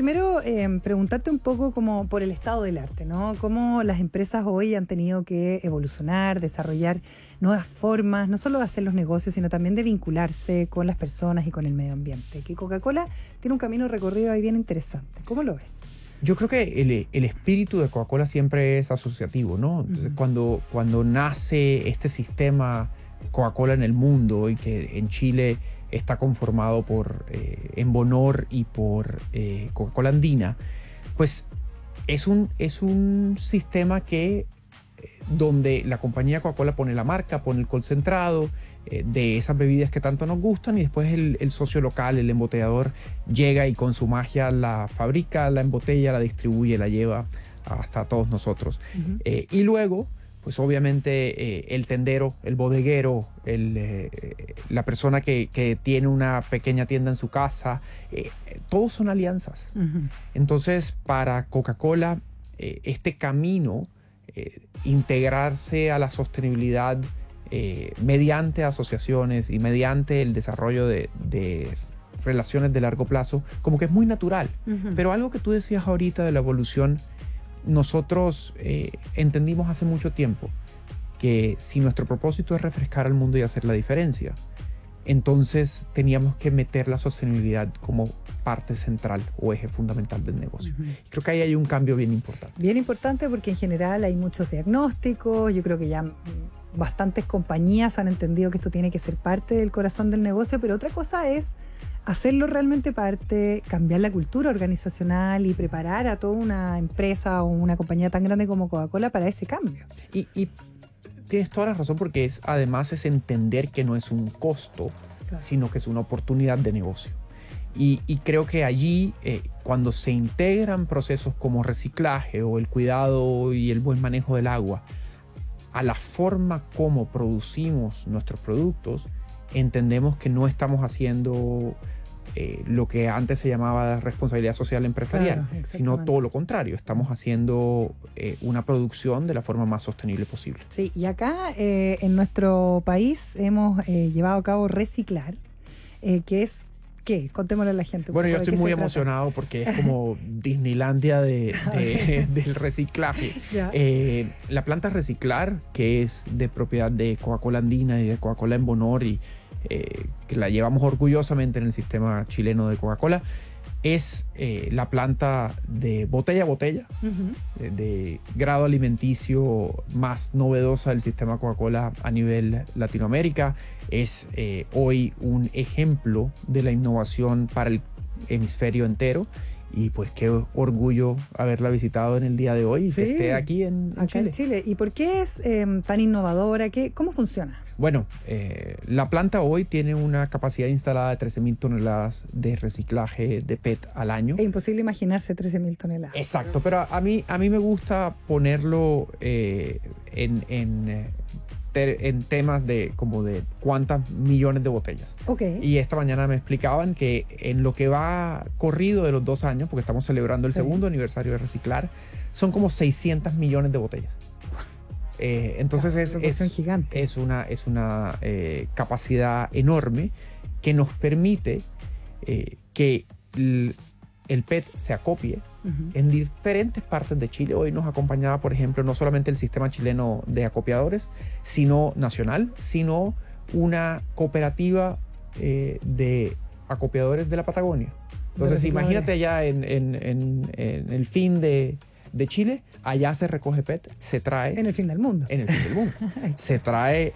primero preguntarte un poco como por el estado del arte, ¿no? Cómo las empresas hoy han tenido que evolucionar, desarrollar nuevas formas, no solo de hacer los negocios, sino también de vincularse con las personas y con el medio ambiente. Que Coca-Cola tiene un camino recorrido ahí bien interesante. ¿Cómo lo ves? Yo creo que el espíritu de Coca-Cola siempre es asociativo, ¿no? Entonces, cuando nace este sistema Coca-Cola en el mundo y que en Chile está conformado por Embonor y por Coca-Cola Andina, pues es un sistema que donde la compañía Coca-Cola pone la marca, pone el concentrado de esas bebidas que tanto nos gustan, y después el socio local, el embotellador, llega y con su magia la fabrica, la embotella, la distribuye, la lleva hasta todos nosotros. Y luego, pues obviamente el tendero, el bodeguero, la persona que tiene una pequeña tienda en su casa, todos son alianzas. Entonces, para Coca-Cola, este camino, integrarse a la sostenibilidad mediante asociaciones y mediante el desarrollo de relaciones de largo plazo, como que es muy natural. Pero algo que tú decías ahorita de la evolución, nosotros entendimos hace mucho tiempo que si nuestro propósito es refrescar al mundo y hacer la diferencia, entonces teníamos que meter la sostenibilidad como parte central o eje fundamental del negocio. Y creo que ahí hay un cambio bien importante. Bien importante, porque en general hay muchos diagnósticos. Yo creo que ya bastantes compañías han entendido que esto tiene que ser parte del corazón del negocio, pero otra cosa es hacerlo realmente parte, cambiar la cultura organizacional y preparar a toda una empresa o una compañía tan grande como Coca-Cola para ese cambio. Y tienes toda la razón, porque además es entender que no es un costo, claro, sino que es una oportunidad de negocio. Y creo que allí, cuando se integran procesos como reciclaje o el cuidado y el buen manejo del agua a la forma como producimos nuestros productos, entendemos que no estamos haciendo lo que antes se llamaba responsabilidad social empresarial, claro, sino todo lo contrario. Estamos haciendo una producción de la forma más sostenible posible. Sí, y acá en nuestro país hemos llevado a cabo Reciclar, que es... ¿Qué? Contémosle a la gente. Bueno, yo estoy muy emocionado porque es como Disneylandia del reciclaje. La planta Reciclar, que es de propiedad de Coca-Cola Andina y de Coca-Cola Embonor, y que la llevamos orgullosamente en el sistema chileno de Coca-Cola, es la planta de botella a botella, de grado alimenticio más novedosa del sistema Coca-Cola a nivel Latinoamérica. Es hoy un ejemplo de la innovación para el hemisferio entero. Y pues qué orgullo haberla visitado en el día de hoy y que esté aquí en Chile. ¿Y por qué es tan innovadora? ¿Cómo funciona? Bueno, la planta hoy tiene una capacidad instalada de 13.000 toneladas de reciclaje de PET al año. Es imposible imaginarse 13.000 toneladas. Exacto, pero a mí me gusta ponerlo en temas de cuántas millones de botellas. Y esta mañana me explicaban que en lo que va corrido de los 2 años, porque estamos celebrando el segundo aniversario de Reciclar, son como 600 millones de botellas. Entonces es gigante. Es una capacidad enorme que nos permite que el PET se acopie en diferentes partes de Chile. Hoy nos acompañaba, por ejemplo, no solamente el sistema chileno de acopiadores, sino nacional, sino una cooperativa de acopiadores de la Patagonia. Entonces, imagínate allá en el fin de Chile, allá se recoge PET, se trae... En el fin del mundo. En el fin del mundo. Se trae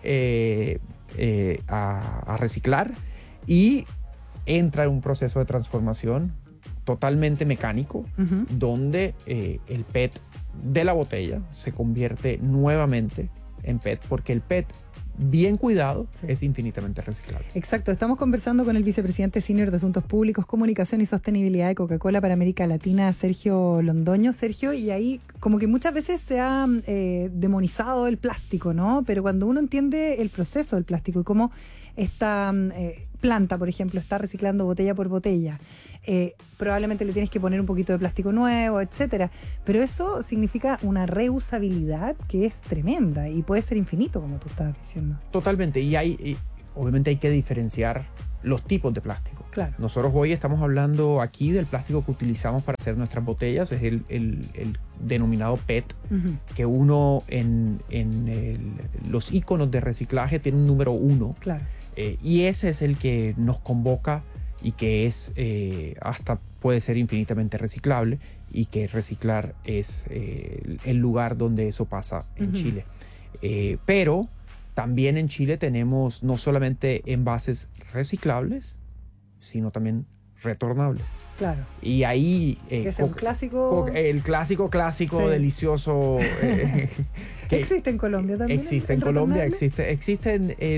a reciclar y entra en un proceso de transformación totalmente mecánico, donde el PET de la botella se convierte nuevamente en PET, porque el PET bien cuidado es infinitamente reciclable. Exacto, estamos conversando con el vicepresidente senior de Asuntos Públicos, Comunicación y Sostenibilidad de Coca-Cola para América Latina, Sergio Londoño. Sergio, y ahí como que muchas veces se ha demonizado el plástico, ¿no? Pero cuando uno entiende el proceso del plástico y cómo esta planta, por ejemplo, está reciclando botella por botella, probablemente le tienes que poner un poquito de plástico nuevo, etcétera, pero eso significa una reusabilidad que es tremenda y puede ser infinito, como tú estabas diciendo. Totalmente, y obviamente hay que diferenciar los tipos de plástico. Claro. Nosotros hoy estamos hablando aquí del plástico que utilizamos para hacer nuestras botellas, es el denominado PET, que uno en los iconos de reciclaje tiene un número 1. Claro. Y ese es el que nos convoca y que es hasta puede ser infinitamente reciclable, y que reciclar es el lugar donde eso pasa en Chile. Pero también en Chile tenemos no solamente envases reciclables, sino también retornables. Claro. Y ahí... que es un clásico... El clásico, sí, delicioso... que existe en Colombia también. Existe en Colombia, existe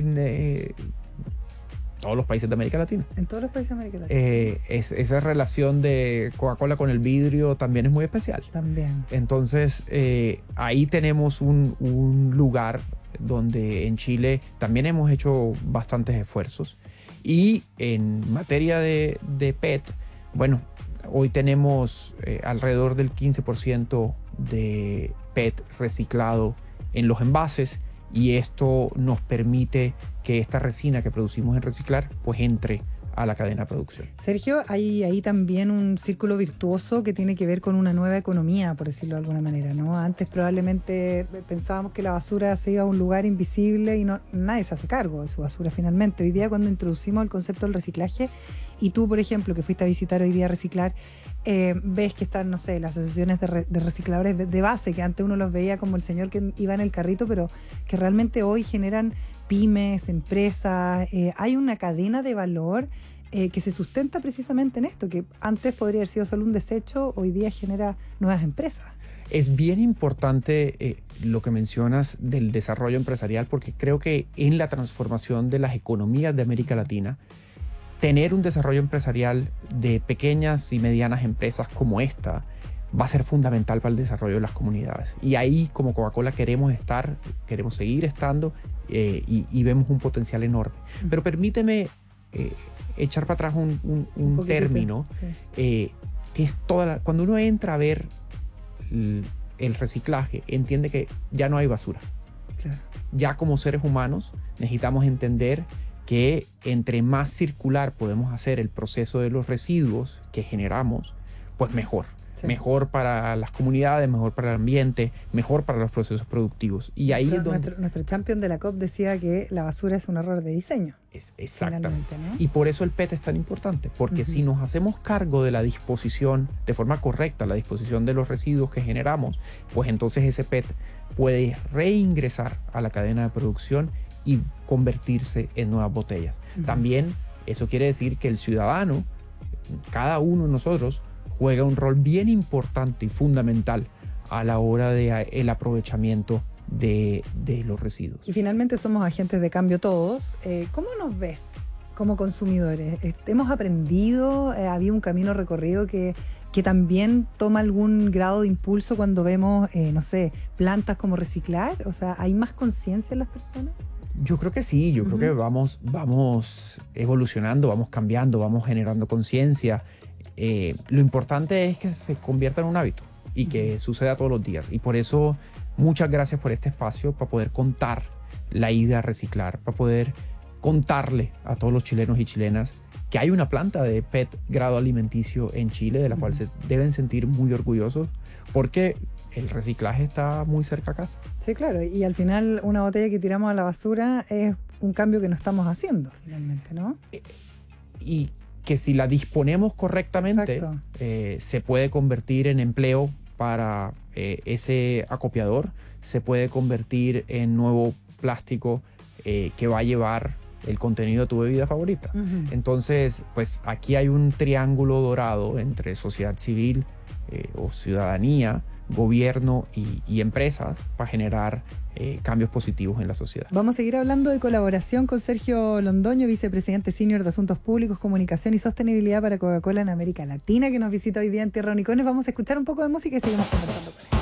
en todos los países de América Latina. En todos los países de América Latina. Esa relación de Coca-Cola con el vidrio también es muy especial. También. Entonces, ahí tenemos un lugar donde en Chile también hemos hecho bastantes esfuerzos. Y en materia de PET, bueno, hoy tenemos alrededor del 15% de PET reciclado en los envases, y esto nos permite que esta resina que producimos en reciclar pues entre a la cadena de producción. Sergio, hay ahí también un círculo virtuoso que tiene que ver con una nueva economía, por decirlo de alguna manera, ¿no? Antes probablemente pensábamos que la basura se iba a un lugar invisible y nadie se hace cargo de su basura finalmente. Hoy día, cuando introducimos el concepto del reciclaje, y tú, por ejemplo, que fuiste a visitar hoy día a Reciclar, ves que están, no sé, las asociaciones de recicladores de base, que antes uno los veía como el señor que iba en el carrito, pero que realmente hoy generan pymes, empresas, hay una cadena de valor que se sustenta precisamente en esto, que antes podría haber sido solo un desecho, hoy día genera nuevas empresas. Es bien importante lo que mencionas del desarrollo empresarial, porque creo que en la transformación de las economías de América Latina, tener un desarrollo empresarial de pequeñas y medianas empresas como esta va a ser fundamental para el desarrollo de las comunidades. Y ahí, como Coca-Cola, queremos seguir estando, y vemos un potencial enorme. Pero permíteme echar para atrás un término, sí, que es cuando uno entra a ver el reciclaje, entiende que ya no hay basura. Claro. Ya como seres humanos necesitamos entender que entre más circular podemos hacer el proceso de los residuos que generamos, pues mejor. Sí. Mejor para las comunidades, mejor para el ambiente, mejor para los procesos productivos. Y ahí es donde... Nuestro champion de la COP decía que la basura es un error de diseño. Exactamente. ¿No? Y por eso el PET es tan importante, porque si nos hacemos cargo de la disposición, de forma correcta, la disposición de los residuos que generamos, pues entonces ese PET puede reingresar a la cadena de producción y convertirse en nuevas botellas. También eso quiere decir que el ciudadano, cada uno de nosotros, juega un rol bien importante y fundamental a la hora del aprovechamiento de los residuos. Y finalmente somos agentes de cambio todos. ¿Cómo nos ves como consumidores? ¿Hemos aprendido? ¿Había un camino recorrido que también toma algún grado de impulso cuando vemos, no sé, plantas como Reciclar? O sea, ¿hay más conciencia en las personas? Yo creo que sí, yo creo que vamos evolucionando, vamos cambiando, vamos generando conciencia. Lo importante es que se convierta en un hábito y que suceda todos los días. Y por eso, muchas gracias por este espacio, para poder contar la ida a Reciclar, para poder contarle a todos los chilenos y chilenas que hay una planta de PET grado alimenticio en Chile, de la cual se deben sentir muy orgullosos, porque el reciclaje está muy cerca a casa. Sí, claro, y al final una botella que tiramos a la basura es un cambio que no estamos haciendo finalmente, ¿no? Y que si la disponemos correctamente, se puede convertir en empleo para ese acopiador, se puede convertir en nuevo plástico que va a llevar el contenido de tu bebida favorita. Entonces, pues aquí hay un triángulo dorado entre sociedad civil o ciudadanía, gobierno y empresas para generar cambios positivos en la sociedad. Vamos a seguir hablando de colaboración con Sergio Londoño, vicepresidente senior de Asuntos Públicos, Comunicación y Sostenibilidad para Coca-Cola en América Latina, que nos visita hoy día en Tierra Unicornios. Vamos a escuchar un poco de música y seguimos conversando con él.